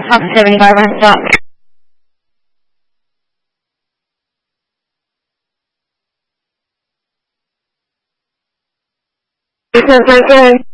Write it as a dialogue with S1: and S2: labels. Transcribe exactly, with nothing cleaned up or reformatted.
S1: Fox seventy-five on stop. This is my good.